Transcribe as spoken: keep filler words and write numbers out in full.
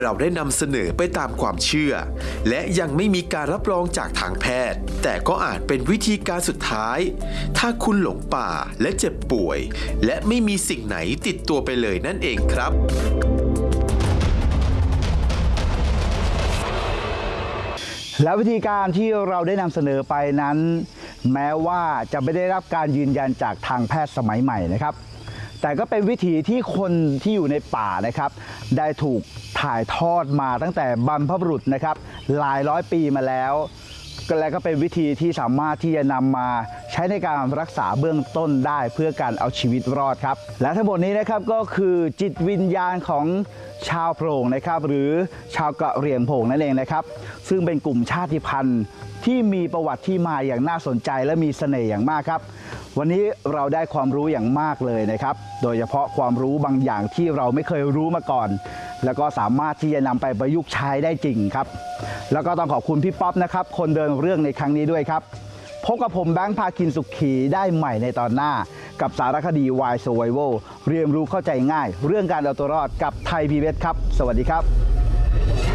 เราได้นำเสนอไปตามความเชื่อและยังไม่มีการรับรองจากทางแพทย์แต่ก็อาจเป็นวิธีการสุดท้ายถ้าคุณหลงป่าและเจ็บป่วยและไม่มีสิ่งไหนติดตัวไปเลยนั่นเองครับและวิธีการที่เราได้นำเสนอไปนั้นแม้ว่าจะไม่ได้รับการยืนยันจากทางแพทย์สมัยใหม่นะครับแต่ก็เป็นวิธีที่คนที่อยู่ในป่านะครับได้ถูกถ่ายทอดมาตั้งแต่บรรพบุรุษนะครับหลายร้อยปีมาแล้วและก็เป็นวิธีที่สามารถที่จะนำมาใช้ในการรักษาเบื้องต้นได้เพื่อการเอาชีวิตรอดครับและทั้งหมดนี้นะครับก็คือจิตวิญญาณของชาวโพรงนะครับหรือชาวกะเหรี่ยงโพรงนั่นเองนะครับซึ่งเป็นกลุ่มชาติพันธุ์ที่มีประวัติที่มาอย่างน่าสนใจและมีเสน่ห์อย่างมากครับวันนี้เราได้ความรู้อย่างมากเลยนะครับโดยเฉพาะความรู้บางอย่างที่เราไม่เคยรู้มาก่อนแล้วก็สามารถที่จะนำไปประยุกต์ใช้ได้จริงครับแล้วก็ต้องขอบคุณพี่ป๊อปนะครับคนเดินเรื่องในครั้งนี้ด้วยครับพบกับผมแบงค์พาคินสุขีได้ใหม่ในตอนหน้ากับสารคดี Wild Survival เรียนรู้เข้าใจง่ายเรื่องการเอาตัวรอดกับไทย พี บี เอส ครับสวัสดีครับ